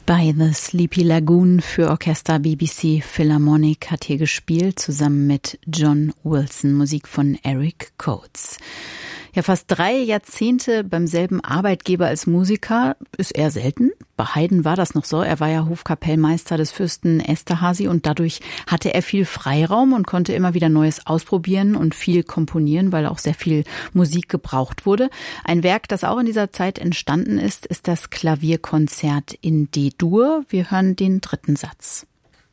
By the Sleepy Lagoon für Orchester BBC Philharmonic hat hier gespielt, zusammen mit John Wilson, Musik von Eric Coates. Ja, fast 3 Jahrzehnte beim selben Arbeitgeber als Musiker ist eher selten. Bei Haydn war das noch so. Er war ja Hofkapellmeister des Fürsten Esterhazy und dadurch hatte er viel Freiraum und konnte immer wieder Neues ausprobieren und viel komponieren, weil auch sehr viel Musik gebraucht wurde. Ein Werk, das auch in dieser Zeit entstanden ist, ist das Klavierkonzert in D-Dur. Wir hören den 3. Satz.